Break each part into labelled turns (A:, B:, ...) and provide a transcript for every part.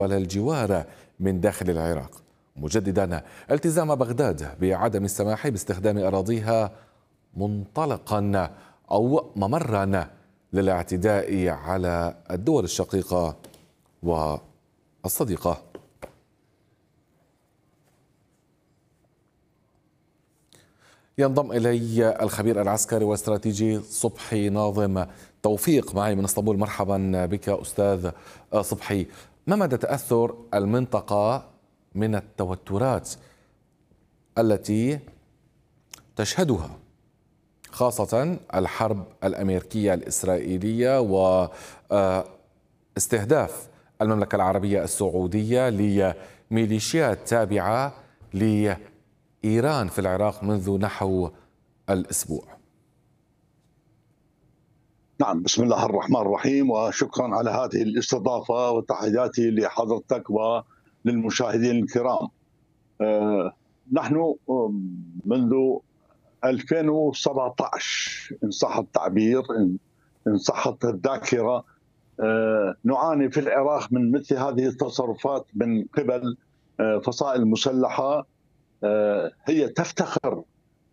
A: الجوار من داخل العراق، مجددا التزام بغداد بعدم السماح باستخدام أراضيها منطلقا أو ممرا للاعتداء على الدول الشقيقة والصديقة. ينضم إلي الخبير العسكري والاستراتيجي صبحي ناظم توفيق معي من اسطنبول. مرحبا بك أستاذ صبحي. ما مدى تأثر المنطقة من التوترات التي تشهدها خاصة الحرب الأمريكية الإسرائيلية واستهداف المملكة العربية السعودية لميليشيات تابعة لإيران في العراق منذ نحو الأسبوع؟
B: نعم، بسم الله الرحمن الرحيم، وشكرا على هذه الاستضافة وتحياتي لحضرتك وللمشاهدين الكرام. نحن منذ 2017 إن صح التعبير، إن صحت الذاكرة، نعاني في العراق من مثل هذه التصرفات من قبل فصائل مسلحة هي تفتخر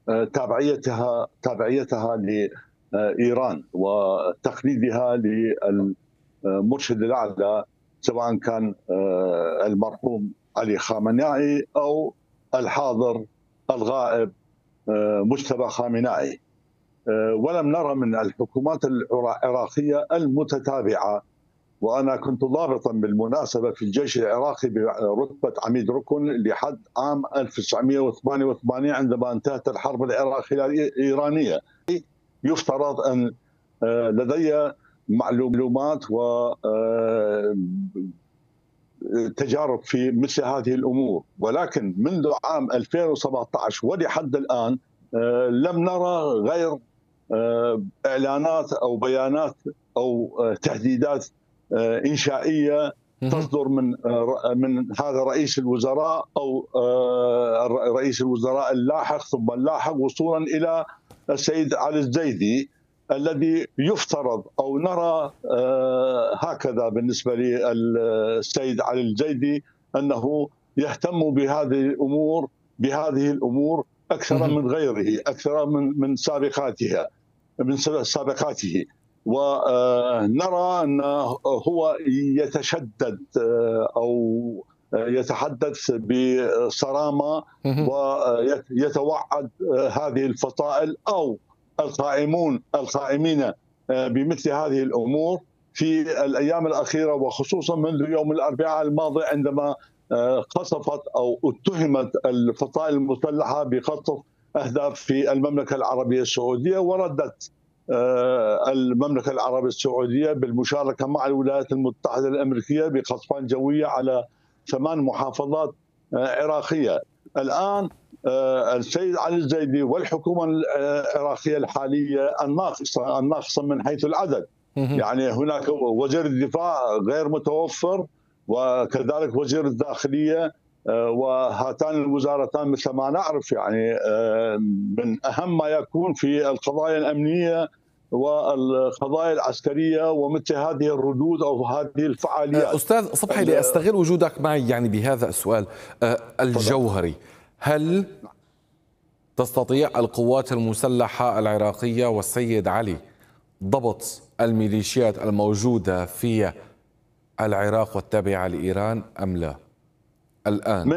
B: تابعيتها لإيران وتقليدها للمرشد الأعلى، سواء كان المرحوم علي خامنائي أو الحاضر الغائب مجتبى خامنائي. ولم نرى من الحكومات العراقية المتتابعة، وأنا كنت ضابطا بالمناسبة في الجيش العراقي برتبة عميد ركن لحد عام 1988 عندما انتهت الحرب العراقية الإيرانية. يفترض أن لدي معلومات وتجارب في مثل هذه الأمور، ولكن منذ عام 2017 ولحد الآن لم نرى غير إعلانات أو بيانات أو تهديدات إنشائية تصدر من هذا رئيس الوزراء أو رئيس الوزراء اللاحق ثم اللاحق، وصولا إلى السيد علي الزيدي، الذي يفترض أو نرى هكذا بالنسبة للسيد علي الزيدي أنه يهتم بهذه الأمور أكثر من غيره، أكثر من سابقاته، ونرى أنه هو يتشدد أو يتحدث بصرامة ويتوعد هذه الفصائل أو القائمين بمثل هذه الأمور في الأيام الأخيرة، وخصوصا منذ يوم الأربعاء الماضي عندما قصفت أو اتهمت الفصائل المسلحة بقصف أهداف في المملكة العربية السعودية. وردت المملكة العربية السعودية بالمشاركة مع الولايات المتحدة الأمريكية بقصفان جوية على 8 محافظات عراقية. الآن السيد علي الزيدي والحكومة العراقية الحالية الناقصة من حيث العدد، يعني هناك وزير الدفاع غير متوفر، وكذلك وزير الداخلية، وهاتان الوزارتان مثل ما نعرف يعني من أهم ما يكون في القضايا الأمنية والقضايا العسكرية ومثل هذه الردود أو هذه الفعاليات.
A: أستاذ صبحي، لأستغل وجودك معي يعني بهذا السؤال الجوهري، هل تستطيع القوات المسلحة العراقية والسيد علي ضبط الميليشيات الموجودة في العراق والتابعة لإيران أم لا الآن؟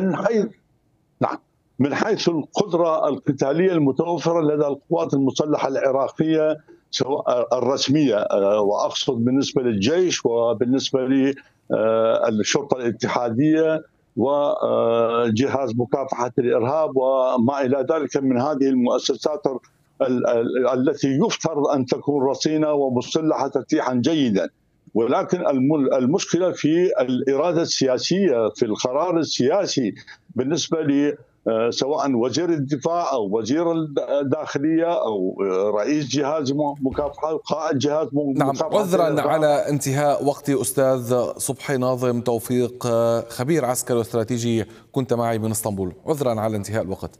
B: من حيث القدرة القتالية المتوفرة لدى القوات المسلحة العراقية سواء الرسمية، وأقصد بالنسبة للجيش وبالنسبة للشرطة الاتحادية وجهاز مكافحة الإرهاب وما إلى ذلك من هذه المؤسسات التي يفترض أن تكون رصينة ومسلحة تسليحا جيدا. ولكن المشكلة في الإرادة السياسية، في القرار السياسي بالنسبة لي سواء وزير الدفاع أو وزير الداخلية أو رئيس جهاز مكافحة، قائد جهاز مكافحة.
A: نعم، عذرا على انتهاء وقتي أستاذ صبحي ناظم توفيق، خبير عسكري واستراتيجي، كنت معي من اسطنبول. عذرا على انتهاء الوقت.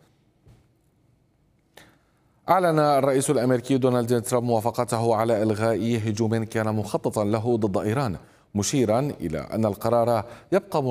A: أعلن الرئيس الأمريكي دونالد ترامب موافقته على إلغاء هجوم كان مخططا له ضد إيران، مشيرا إلى أن القرار يبقى